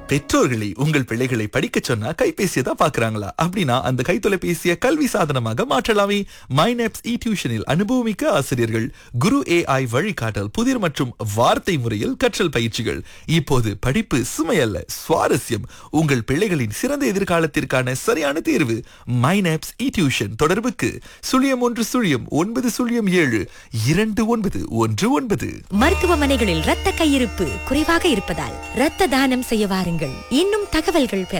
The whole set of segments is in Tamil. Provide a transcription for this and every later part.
பெற்றோர்களை உங்கள் பிள்ளைகளை படிக்க சொன்னா கைபேசியை தான் பாக்குறாங்களா? அப்படின்னா அந்த கைத்தொலைபேசியை கல்வி சாதனமாக மாற்றலாமே. மைனப்ஸ் டியூஷனில் அனுபவமிக்க ஆசிரியர்கள், குரு AI வழிகாட்டல், புதிர் மற்றும் வார்த்தை முறையில் கற்றல் பயிற்சிகள். இப்போது படிப்பு சுமையல்ல, சுவாரஸ்யம். உங்கள் பிள்ளைகளின் சிறந்த எதிர்காலத்திற்கான சரியான தேர்வு மைனப்ஸ் டியூஷன். தொடர்புக்கு 0119272919. மருத்துவமனைகளில் இரத்த கையிருப்பு குறைவாக இருப்பதால் இரத்த தானம் செய்ய வாருங்கள். இன்னும் தகவல்கள் பெற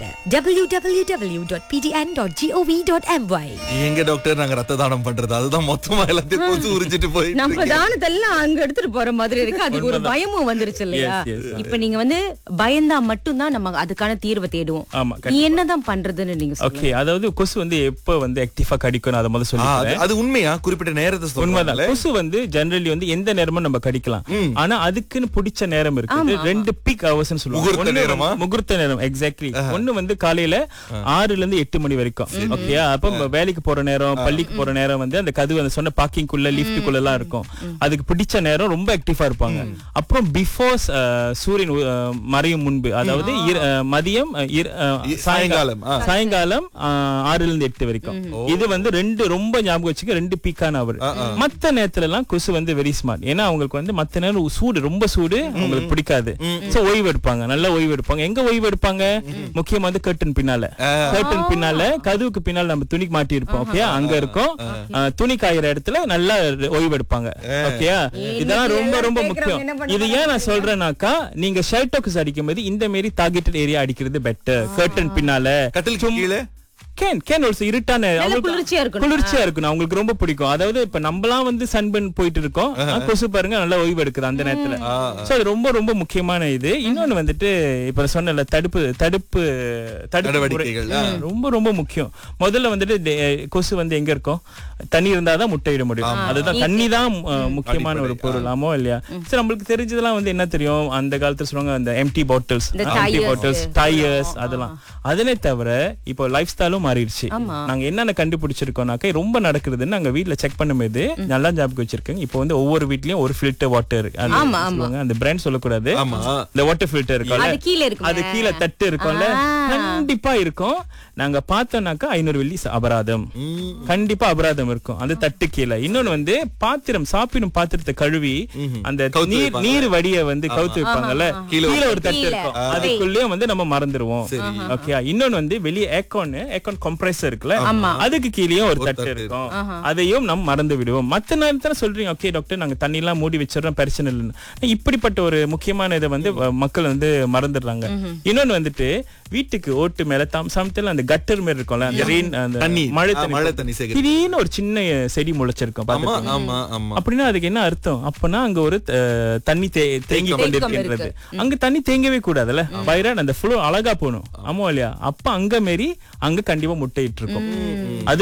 www.pdn.gov.my. எங்க டாக்டர் நாங்க ரத்த தானம் பண்றது? அதுதான் மொத்தமா எல்லாத்தையும் கொசு உரிச்சிட்டு போய் நம்ம தானத்தெல்லாம் அங்க எடுத்துட்டு போற மாதிரி இருக்கு. அதுக்கு ஒரு பயமும் வந்துருச்சு இல்லையா? இப்ப நீங்க பயந்தா மட்டும்தான் நம்ம அதுக்கான தீர்வை தேடுவோம். நீ என்னதான் பண்றதுன்னு நீங்க ஓகே. அதாவது கொசு எப்ப ஆக்டிவா கடிக்கணும் அதை முதல்ல சொல்லுங்க. அது உண்மையா? குறிப்பிட்ட நேரத்தை உண்மைதான். கொசு ஜெனரலி எந்த நேரமும் நம்ம கடிக்கலாம். ஆனா அதுக்குன்னு பிடிச்ச நேரம் இருக்கு. 2 பீக் ஹவர்ஸ் சொல்லுவாங்க. முகூர்த்த நேரம். எக்ஸாக்ட்லி. ஒண்ணு காலையில 6 to 8 மணி வரைக்கும். ஓகே. அப்ப வேலைக்கு போற நேரம், பள்ளிக்கு போற நேரம் அந்த கதவு சொன்ன பார்க்கிங் குள்ள, லிஃப்ட் குள்ள எல்லாம் இருக்கும். அதுக்கு பிடிச்ச நேரம், ரொம்ப ஆக்டிவா இருப்பாங்க. அப்புறம் பிஃபோர் சூரியன் மறையும் முன்பு, அதாவது மதியம் சாயங்காலம் 6 to 8 வரைக்கும். இது 2 ரொம்ப ஞாபகம் வச்சுக்க, 2 பீக்கான அவர். மத்த நேரத்துல எல்லாம் கொசு வெரி ஸ்மார்ட். ஏன்னா அவங்களுக்கு மத்த நேரம் சூடு, ரொம்ப சூடு அவங்களுக்கு பிடிக்காது. சோ ஓய்வு எடுப்பாங்க, நல்லா ஓய்வு எடுப்பாங்க. எங்க ஓய்வு எடுப்பாங்க? முக்கியமா கர்டன் பின்னால. கர்டன் பின்னால, கதவுக்கு பின்னால நம்ம துணி மாட்டி இருப்போம். ஓகே. அங்க இருக்கும் துணி காயிற இடத்துல நல்லா ஓய்வு எடுப்பாங்க. ஓகே. இதெல்லாம் ரொம்ப ரொம்ப முக்கியம். இது ஏன் நான் சொல்றேன்னாக்கா, நீங்க ஷெல்டோக்ஸ் அடிக்கும் போது இந்த மாதிரி டார்கெட்டட் ஏரியா அடிக்கிறது பெட்டர். கர்டன் பின்னால, இருட்டான குளிர்ச்சியா இருக்கணும். அவங்களுக்கு ரொம்ப பிடிக்கும். அதாவது இப்ப நம்மளாம் சன்பன் போயிட்டு இருக்கோம், கொசு பாருங்க நல்லா ஓய்வு எடுக்குது அந்த நேரத்துல. சோ அது ரொம்ப ரொம்ப முக்கியமான இது. இன்னொன்னு இப்ப சொன்ன தடுப்பு ரொம்ப ரொம்ப முக்கியம். முதல்ல கொசு எங்க இருக்கும்? தண்ணி இருந்தாதான் முட்டையிட முடியும். அதுதான், தண்ணி தான் முக்கியமான ஒரு பொருள். ஆமோ இல்லையா? சரி, நம்மளுக்கு தெரிஞ்சதெல்லாம் என்ன தெரியும்? அந்த காலத்துல சொல்லுவாங்க அந்த எம்டி பாட்டில்ஸ், டயர்ஸ், அதெல்லாம். அதனை தவிர இப்போ லைஃப் ஸ்டைலும் மாறிடுச்சு. நாங்க என்னென்ன கண்டுபிடிச்சிருக்கோம்னாக்க, ரொம்ப நடக்குதுன்னு நாங்க வீட்ல செக் பண்ணும்போது நல்லா ஞாபகம் வச்சிருக்கேன். இப்போ ஒவ்வொரு வீட்லயும் ஒரு ஃபில்டர் வாட்டர், அந்த பிராண்ட் சொல்லக்கூடாது, இந்த வாட்டர் ஃபில்டர் இருக்கும்ல, அது கீழே தட்டு இருக்கும்ல, கண்டிப்பா இருக்கும். நாங்க பார்த்தோம்னாக்கா 500 வெள்ளி அபராதம், கண்டிப்பா அபராதம் இருக்கும் அந்த தட்டு கீழே. இன்னொன்னு பாத்திரம், சாப்பிடும் பாத்திரத்தை கழுவி அந்த நீர் வடிய கவுத்து வைப்பாங்கல்ல, கீழே ஒரு தட்டு இருக்கும். அதுக்குள்ளேயும் நம்ம மறந்துடுவோம். ஓகே. இன்னொன்னு வெளியே ஏர்கான் கம்ப்ரஸர் இருக்குல்ல, அதுக்கு கீழே ஒரு தட்டு இருக்கும். அதையும் நம்ம மறந்து விடுவோம். மத்த நேரத்துல சொல்றீங்க, ஓகே டாக்டர் நாங்க தண்ணி எல்லாம் மூடி வச்சிடறோம், பிரச்சனை இல்லைன்னு. இப்படிப்பட்ட ஒரு முக்கியமான இதை மக்கள் மறந்துடுறாங்க. இன்னொன்னு வீட்டுக்கு ஓட்டு மேல சமத்துல அந்த கட்டர் மாதிரி இருக்கும்ல, அந்த ரெயின், அந்த மழை தண்ணி திடீர்னு ஒரு சின்ன செடி முளைச்சிருக்கும். அப்படின்னா அதுக்கு என்ன அர்த்தம்? அப்பனா அங்க ஒரு தண்ணி தேங்கி கொண்டிருக்கின்றது. அங்க தண்ணி தேங்கவே கூடாதுல்ல, பைரன் அந்த ஃப்ளோ அழகா போகணும். ஆமா இல்லையா? அப்ப அங்க கண்டிப்பா முட்டையிட்டு இருக்கும். அது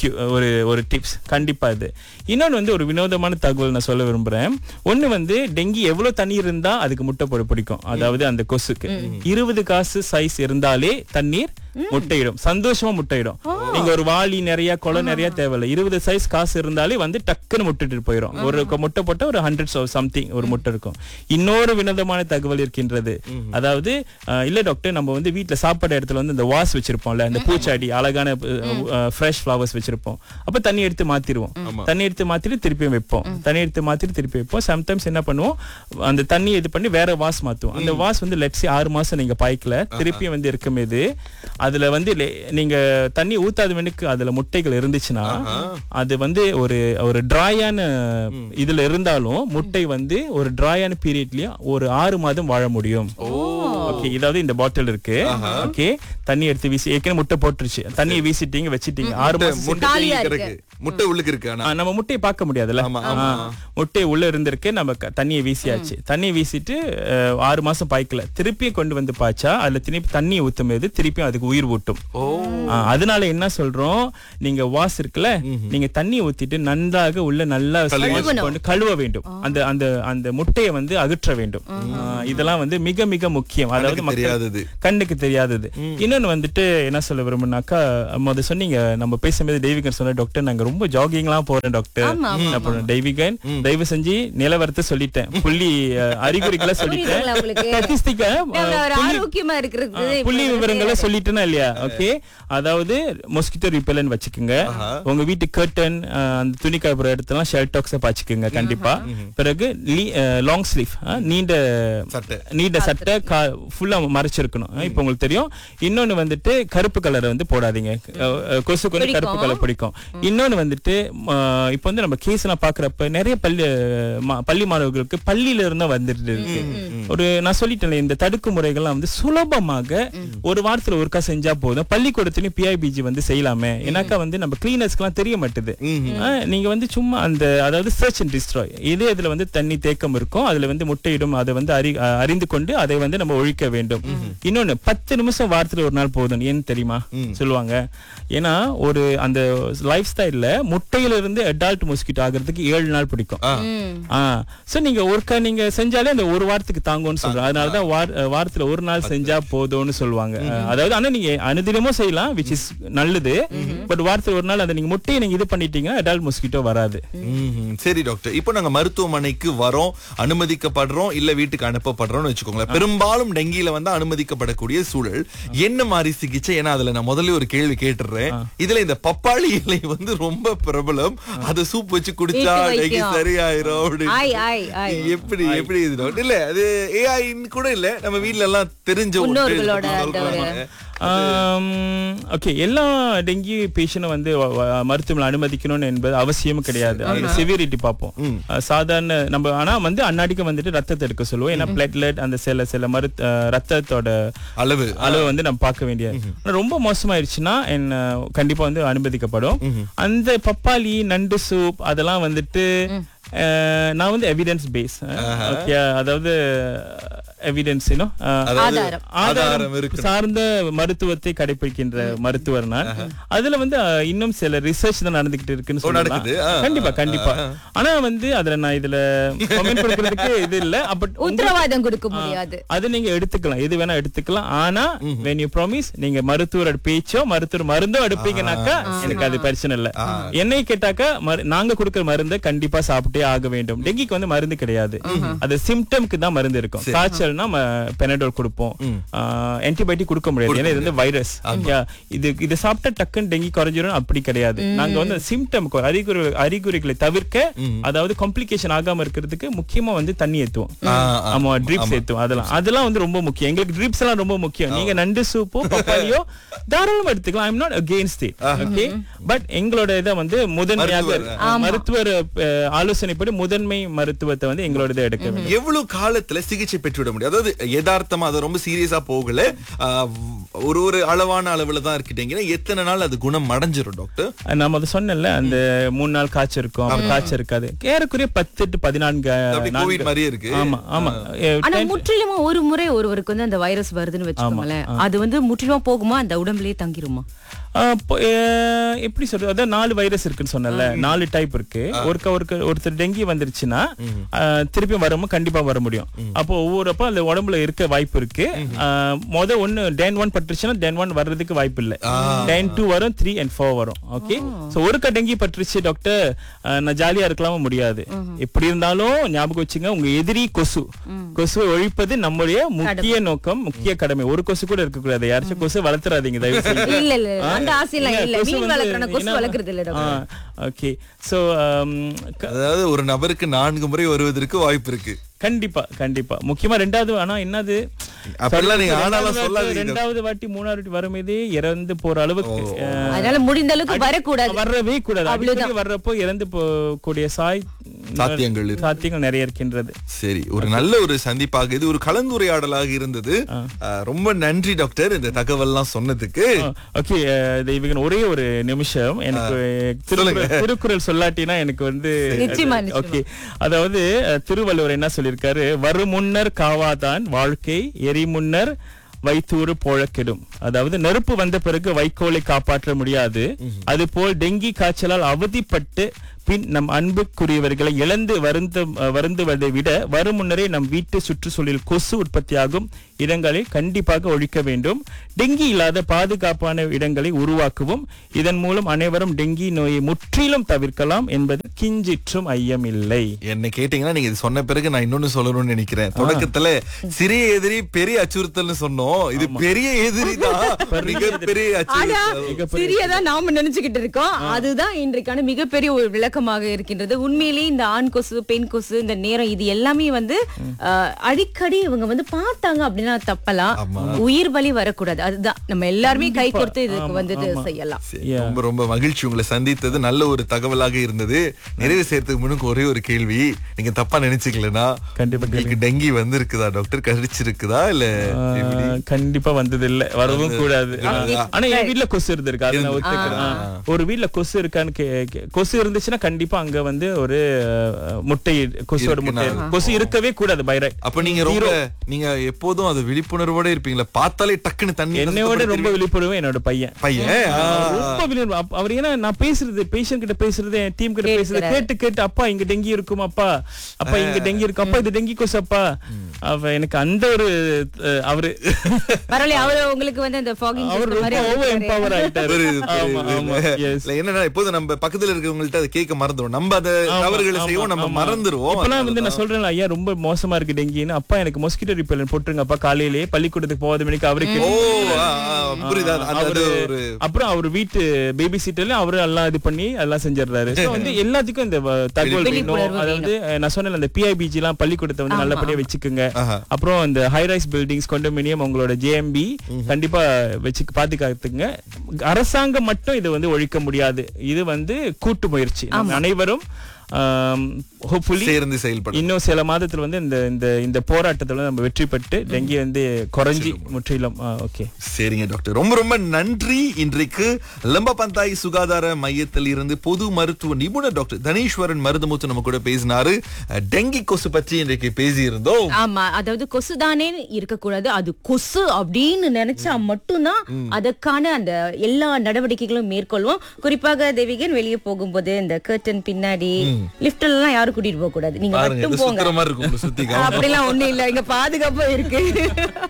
ஒரு டிப்ஸ் கண்டிப்பா. இது இன்னொன்னு ஒரு வினோதமான தகவல் நான் சொல்ல விரும்புறேன். ஒண்ணு டெங்கி எவ்வளவு தண்ணி இருந்தா அதுக்கு முட்டை போட பிடிக்கும். அதாவது அந்த கொசுக்கு 20 காசு சைஸ் இருந்தாலே தண்ணீர் முட்டையிடும், சந்தோஷமா முட்டையிடும். நீங்க ஒரு வாளி நிறைய, குளம் நிறைய தேவையில்லை. 20 சைஸ் காசு இருந்தாலே டக்குன்னு முட்டைட்டு போயிடும். ஒரு முட்டை போட்ட ஒரு 100 சம்திங் ஒரு முட்டை இருக்கும். இன்னொரு வினோதமான தகவல் இருக்கின்றது. அதாவது இல்ல டாக்டர், நம்ம வீட்டுல சாப்பாடு இடத்துல இந்த வாஸ் வச்சிருப்போம்ல, இந்த பூச்சாடி, அழகான ஃப்ரெஷ் ஃபிளவர்ஸ் வச்சிருப்போம். அப்ப தண்ணி எடுத்து மாத்திருவோம். தண்ணி எடுத்து மாத்திட்டு திருப்பியும் வைப்போம். தண்ணி எடுத்து மாத்திட்டு திருப்பி வைப்போம். சம்டைம்ஸ் என்ன பண்ணுவோம், அந்த தண்ணி இது பண்ணி வேற வாஸ் மாத்துவோம். அந்த வாஸ் லெட்ஸ் 6 மாசம் நீங்க பாய்க்கல, திருப்பியும் இருக்கும்போது அதுல நீங்க தண்ணி ஊத்தாதவனுக்கு அதுல முட்டைகள் இருந்துச்சுன்னா, அது ஒரு டிராயான இதுல இருந்தாலும் முட்டை ஒரு டிராயான பீரியட்லயே ஒரு 6 மாதம் வாழ முடியும். ஓகே. இதாவது இந்த பாட்டில் இருக்கு. ஓகே. தண்ணி எடுத்து வீசி, ஏற்கனவே முட்டை போட்டுருச்சு, தண்ணியை வீசிட்டீங்க, வச்சிட்டீங்க, 6 மாசம் முட்டை உள்ளுக்கு இருக்கு. நம்ம முட்டையை பார்க்க முடியாதுல்ல, முட்டை உள்ள இருந்திருக்கு, நம்ம தண்ணியை வீசியாச்சு. தண்ணியை வீசிட்டு 6 மாசம் பாய்க்கல, திருப்பியும் கொண்டு பாய்ச்சா அதுல திருப்பி தண்ணியை ஊத்தும் போது திருப்பியும் அதுக்கு உயிர் ஊட்டும். அதனால என்ன சொல்றோம், நீங்க வாஸ் இருக்குல்ல, நீங்க தண்ணியை ஊத்திட்டு நன்றாக உள்ள நல்லா கழுவ வேண்டும். அந்த முட்டையை அகற்ற வேண்டும். இதெல்லாம் மிக மிக முக்கியம். அதாவது கண்ணுக்கு தெரியாதது. இன்னும் இன்னொன்னு வந்துட்டு என்ன சொல்ல விரும்புனாக்கா, அது சொன்னீங்க நம்ம பேசும்போது தெய்வீகன் சொன்ன, டாக்டர் நாங்க ரொம்ப ஜாகிங்லாம் போறேன் டாக்டர். அப்புறம் தெய்வீகன் தயவு செஞ்சு நிலவரத்தை சொல்லிட்டேன், புள்ளி அறிகுறிகளை சொல்லிட்டேன், ஆரோக்கியமா இருக்கிறது புள்ளி விவரங்களை சொல்லிட்டேனா இல்லையா? ஓகே, அதாவது மொஸ்கிட்டோ ரிப்பெலன்ட் வச்சுக்கோங்க. உங்க வீட்டு கர்டன் அந்த துணி காய்ப்புற இடத்துல ஷெல்டாக்ஸ பாச்சுக்குங்க கண்டிப்பா. பிறகு லாங் ஸ்லீவ், நீண்ட சட்டை ஃபுல்லா மறைச்சிருக்கணும். இப்ப உங்களுக்கு தெரியும். இன்னொன்னு வந்துட்டு கருப்பு கலரை வந்து போடாதீங்க, கொசுக்கு வந்து கருப்பு கலர் பிடிக்கும். இன்னொன்னு வந்துட்டு இப்ப வந்து நம்ம கேஸ் எல்லாம் பாக்குறப்ப நிறைய பள்ளி மாணவர்களுக்கு பள்ளியில இருந்தா வந்துட்டு இருக்கு. நான் சொல்லிட்டேன், இந்த தடுக்கு முறைகள்லாம் வந்து சுலபமாக ஒரு வாரத்துல ஒருக்கா செஞ்சா போதும். பள்ளிக்கூடத்துலயும் PIBG வந்து செய்யலாமே. ஏன்னாக்கா வந்து நம்ம கிளீனர்ஸ்க்கு எல்லாம் தெரிய மாட்டுது. நீங்க வந்து சும்மா அந்த அதாவது சர்ச் அண்ட் டிஸ்ட்ராய் இதுல வந்து தண்ணி தேக்கம் இருக்கும், அதுல வந்து முட்டையிடும், அதை வந்து அறிந்து கொண்டு அதை வந்து நம்ம ஒழிக்க வேண்டும். இன்னொன்னு 10 நிமிஷம் வாரத்துல ஒரு நாள் போதும். ஏன்னு தெரியுமா சொல்லுவாங்க? ஏன்னா ஒரு அந்த லைஃப் ஸ்டைல்ல முட்டையில இருந்து அடால்ட் மொஸ்கிட்டோ ஆகிறதுக்கு 7 நாள் பிடிக்கும். சோ நீங்க ஒருக்கா நீங்க செஞ்சாலே அந்த ஒரு வாரத்துக்கு தாங்கும்னு சொல்றாங்க. அதனாலதான் வாரத்துல ஒரு நாள் செஞ்சா போதும்னு சொல்லுவாங்க. அதாவது ஆனா நீங்க அனுதினமும் செய்யலாம், which is நல்லது. பட் வாரத்துல ஒரு நாள் அந்த நீங்க முட்டையை நீங்க இது பண்ணிட்டீங்கன்னா அடால்ட் மொஸ்கிட்டோ வராது. சரி டாக்டர், இப்போ நாங்க மருத்துவமனைக்கு வரோம், அனுமதிக்கப்படுறோம், இல்ல வீட்டுக்கு அனுப்பப்படுறோம்னு வச்சுக்கோங்களேன். பெரும்பாலும் டெங்கியில வந்து அனுமதிக்கப்படக்கூடிய சூழல் என்ன மாதிரி சிகிச்சை? ஏன்னா அதுல நான் முதல்ல ஒரு கேள்வி கேட்டுறேன். இதுல இந்த பப்பாளி இலை வந்து ரொம்ப பிரபலம், அது சூப் வச்சு குடிச்சா டெங்கி சரியாயிரும் அப்படின்னு. எப்படி எப்படி இது டாக்டர்? இல்ல அது AI கூட இல்ல, நம்ம வீட்ல எல்லாம் தெரிஞ்ச ஓகே. எல்லா டெங்கி பேஷண்டும் வந்து மருத்துவமனை அனுமதிக்கணும்னு என்பது அவசியமும் கிடையாது. சிவியரிட்டி பார்ப்போம். சாதாரண நம்ம ஆனா வந்து அன்னாடிக்கு வந்துட்டு ரத்தத்தை எடுக்க சொல்லுவோம். ஏன்னா பிளேட்லெட் அந்த சில ரத்தத்தோட அளவு வந்து நம்ம பார்க்க வேண்டியது. ரொம்ப மோசமாயிருச்சுன்னா கண்டிப்பா வந்து அனுமதிக்கப்படும். அந்த பப்பாளி நண்டு சூப் அதெல்லாம் வந்துட்டு நான் வந்து எவிடன்ஸ் பேஸ், ஓகே, அதாவது எவிடன்ஸ் ஆதாரம் சார்ந்த மருத்துவத்தை கடைபிடிக்கின்ற மருத்துவர் நான். அதுல வந்து இன்னும் சில ரிசர்ச் தான் நடந்துகிட்டு இருக்குன்னு சொல்லலாம். கண்டிப்பா கண்டிப்பா. ஆனா வந்து அதுல நான் இதுல கமெண்ட் கொடுக்கிறதுக்கு இது இல்ல, பட் உத்தரவாதம் கொடுக்க முடியாது. அது நீங்க எடுத்துக்கலாம், எது வேணா எடுத்துக்கலாம். ஆனா when you promise நீங்க மருத்துவரோட பேச்சோ மருத்துவர் மருந்தோ எடுப்பீங்கன்னாக்கா எனக்கு அது பிரச்சனை இல்ல. என்னை கேட்டாக்கா நாங்க கொடுக்கிற மருந்தை கண்டிப்பா சாப்பிட்டே ஆக வேண்டும். டெங்கிக்கு வந்து மருந்து கிடையாது, அது சிம்டம்க்கு தான் மருந்து இருக்கும். காய்ச்சல் பெனடோல் கொடுப்போம், ஆன்டிபயோட்டிக் கொடுக்க முடியாது, ஏன்னா இது வந்து வைரஸ். இது சாப்பிட்டா டக்குன்னு டெங்கி குறைஞ்சிரும் அப்படி கிடையாது. நாங்க வந்து சிம்டம் அறிகுறிகளை தவிர்க்க, அதாவது காம்ப்ளிகேஷன் ஆகாம இருக்கிறதுக்கு முக்கியமா வந்து தண்ணி ஏத்துவோம். ஆமா, ட்ரிப்ஸ் ஏத்துவோம். அதெல்லாம் வந்து ரொம்ப முக்கியம். எங்களுக்கு ட்ரிப்ஸ் எல்லாம் ரொம்ப முக்கியம். நீங்க நண்டு சூப்போ பப்பாளியோ தாராளமா எடுத்துக்கலாம். I am not against it, okay. But எங்களோட இதை வந்து முதன்மையாக மருத்துவர் ஆலோசனைப்படி முதன்மை மருத்துவத்தை வந்து எங்களோட இதை எடுக்க வேண்டும். எவ்வளவு காலத்துல சிகிச்சை பெற்றுவிட முடியும்? அதாவது யதார்த்தமா அதை ரொம்ப சீரியஸா போகல, ஒரு அளவான அளவுல தான் இருக்கீங்கன்னா எத்தனை நாள் அது குணம் அடைஞ்சிரும் டாக்டர்? நம்ம அதை சொன்னல, அந்த 3 நாள் காய்ச்சல் இருக்கும், காய்ச்சல் இருக்காது. ஏறக்குறைய 10 to 14 கோவிட் மாதிரியே இருக்கு. ஆமா ஆமா. ஆனா முற்றிலுமா ஒரு முறை ஒருவருக்கு வந்து அந்த வைரஸ் வருதுன்னு வச்சுக்கோங்களேன், அது வந்து முற்றிலுமா போகுமா, அந்த உடம்புலயே தங்கிருமா? எப்படி சொல்றது, அதான் 4 வைரஸ் இருக்குன்னு சொன்னல, 4 டைப் இருக்கு. ஒருத்தர் டெங்கி வந்துருச்சுன்னா திருப்பி வரவும் கண்டிப்பா வர முடியும். அப்போ ஒவ்வொருப்ப அந்த உடம்புல இருக்க வாய்ப்பு இருக்கு. ஒன்னு டேன் 1 பட்டுருச்சுன்னா டேன் 1 வர்றதுக்கு வாய்ப்பு இல்ல, டேன் 2 வரும், 3 and 4 வரும். ஓகே. சோ ஒருக்க டெங்கி பட்டுருச்சு டாக்டர், நான் ஜாலியா இருக்கலாம முடியாது. எப்படி இருந்தாலும் ஞாபகம் வச்சுங்க, உங்க எதிரி கொசுவை ஒழிப்பது நம்முடைய முக்கிய நோக்கம், முக்கிய கடமை. ஒரு கொசு கூட இருக்க கூடாது. யாராச்சும் கொசு வளர்த்துறாதீங்க தயவு செய்து. அதாவது ஒரு நபருக்கு 4 முறை வருவதற்கு வாய்ப்பு இருக்கு. கண்டிப்பா கண்டிப்பா. முக்கியமா 2வது, ஆனா என்னது, ரெண்டாவது வாட்டி 3வது வாட்டி வரும்போதே இறந்து போற அளவுக்கு, அதனால முடிந்த அளவுக்கு வரவே கூடாது. வர்றப்போ இறந்து போகக்கூடிய சாத்தியங்கள் நிறைய இருக்கின்றது. சரி, ஒரு நல்ல ஒரு சந்திப்பாக இது ஒரு கலந்துரையாடலாக இருந்தது. ரொம்ப நன்றி டாக்டர் இந்த தகவல்லாம் சொன்னதுக்கு. ஓகே தெய்வீகன், ஒரே ஒரு நிமிஷம், எனக்கு திருக்குறள் சொல்லாட்டினா எனக்கு வந்து ஓகே. அதாவது திருவள்ளுவர் என்ன சொல்லியிருக்காரு, வருமுன்னர் காவாதான் வாழ்க்கை, எரிமுன்னர் வைத்தூறு போழக்கிடும். அதாவது நெருப்பு வந்த பிறகு வைக்கோலை காப்பாற்ற முடியாது, அதுபோல் டெங்கி காய்ச்சலால் அவதிப்பட்டு பின் நம் அன்புக்குரியவர்களை இழந்து வருந்துவதை விட வரும் முன்னரே நம் வீட்டு சுற்றுச்சூழலில் கொசு உற்பத்தியாகும் இடங்களை கண்டிப்பாக ஒழிக்க வேண்டும். டெங்கி இல்லாத பாதுகாப்பான இடங்களை உருவாக்குவோம். இதன் மூலம் அனைவரும் டெங்கி நோயை முற்றிலும் தவிர்க்கலாம் என்பது கிஞ்சிற்றும் ஐயம் இல்லை. என்ன கேட்டீங்கன்னா நீங்க இது சொன்ன பிறகு நான் இன்னொன்னு சொல்லணும்னு நினைக்கிறேன். தொடக்கத்துல சிறிய எதிரி பெரிய அச்சுறுத்தல்னு சொன்னோம். இது பெரிய எதிரி தான், மிகப்பெரிய அச்சுறுத்தல். சிறியதான் நாம நினைச்சுக்கிட்டு இருக்கோம். அதுதான் இன்றைக்கான மிகப்பெரிய ஒரு விளக்கமாக இருக்கின்றது. உண்மையிலேயே இந்த ஆண் கொசு, பெண் கொசு, இந்த நேரம் இது எல்லாமே வந்து அடிக்கடி இவங்க வந்து பார்த்தாங்க அப்படின்னா தப்பலாம். உயிர் பலி வரக்கூடாது. அதுதான் நம்ம எல்லாருமே கை கோர்த்து இதுக்கு வந்துட்டு செய்யலாம். ரொம்ப ரொம்ப மகிழ்ச்சி உங்களை சந்தித்தது. நல்ல ஒரு தகவலாக இருந்தது. நிறைவு செய்யறதுக்கு முன்னுக்கு ஒரே ஒரு கேள்வி, நீங்க தப்பா நினைச்சுக்கலனா கண்டிப்பா டெங்கி வந்து இருக்குதா டாக்டர், கடிச்சிருக்குதா இல்ல? கண்டிப்பா வந்தது இல்ல, வரவும் கூடாது. ஆனா என் வீட்டுல கொசு இருந்திருக்கு, அது நான் ஒத்துக்கிறேன். ஒரு வீட்டுல கொசு இருக்கான்னு கொசு இருந்துச்சுன்னா கண்டிப்பா அங்க வந்து ஒரு முட்டை, கொசுவோட முட்டை, கொசு இருக்கவே கூடாது பை ரைட். அப்ப நீங்க எப்போதும் அது விழிப்புணர்வோட இருப்பீங்களா? பார்த்தாலே டக்குன்னு தண்ணி. என்னோட ரொம்ப விழிப்புணர்வு என்னோட பையன் ரொம்ப விழிப்புணர்வு. அவர் ஏன்னா நான் பேசுறது, பேஷண்ட் கிட்ட பேசுறது, என் டீம் கிட்ட பேசுறது கேட்டு கேட்டு, அப்பா இங்க டெங்கி இருக்கும், அப்பா இங்க டெங்கி இருக்கும், அப்பா இது டெங்கி கொசு அப்பா. அவ எனக்கு அந்த ஒரு அவரு பரவாயில்ல, அவரு உங்களுக்கு வந்து அந்த ஃபாகிங் அவர் ரொம்ப எம்பவர் ஆயிட்டாரு. என்னன்னா இப்போது நம்ம பக்கத்துல இருக்கவங்கள்ட்ட அதை கேட்க மறந்துடும், நம்ம அதை தவறுகளை செய்வோம், நம்ம மறந்துடுவோம். இப்பெல்லாம் வந்து நான் சொல்றேன், ஐயா ரொம்ப மோசமா இருக்கு டெங்கின்னு, அப்பா எனக்கு மொஸ்கிட்டோ ரிப்பெல்லன்ட் போட்டுருங்க அப்பா, காலையிலேயே பள்ளிக்கூடத்துக்கு போகாத மணிக்கு அவருக்கு. அப்புறம் அவர் வீட்டு பேபி சீட்டர்ல அவரு எல்லாம் இது பண்ணி எல்லாம் செஞ்சிடறாரு. வந்து எல்லாத்துக்கும் இந்த தகவல் வேணும். அதாவது நான் சொன்ன அந்த PIBG எல்லாம் பள்ளிக்கூடத்தை வந்து நல்லபடியா வச்சுக்குங்க. அப்புறம் இந்த ஹைரைஸ் பில்டிங்ஸ், கொண்டோமினியம், உங்களோட JMB கண்டிப்பா வச்சு பாதுகாத்துங்க. அரசாங்கம் மட்டும் இது வந்து ஒழிக்க முடியாது, இது வந்து கூட்டு முயற்சி. அனைவரும் ஹோப்ஃபுல்லி சேர்ந்து செயல்படும். இன்னும் சில மாதத்துல வந்து இந்த போராட்டத்துல நம்ம வெற்றி பெற்று டெங்கி வந்து குறைஞ்சி முற்றிலும். ஓகே, சரிங்க டாக்டர், ரொம்ப ரொம்ப நன்றி. இன்றைக்கு லம்பபந்தாய் சுகாதார மையத்தில் இருந்து பொது மருத்துவ நிபுணர் டாக்டர் தனீஸ்வரன் மருதமுத்து நம்ம கூட பேசினாரு. டெங்கி கொசு பற்றி இன்றைக்கு பேசி இருந்தோம். ஆமா, அதாவது கொசுதானே இருக்கக்கூடாது, அது கொசு அப்படின்னு நினைச்சா மட்டும்தான் அதற்கான அந்த எல்லா நடவடிக்கைகளும் மேற்கொள்வோம். குறிப்பாக தேவிகன் வெளியே போகும்போது இந்த கர்டன் பின்னாடி லிப்ட்ல எல்லாம் யாரும் கூட்டிட்டு போக கூடாது, நீங்க மட்டும் போங்க. சுத்தமா இருக்கும், அப்படிலாம் ஒண்ணு இல்ல, இங்க பாதுகாப்பா இருக்கு.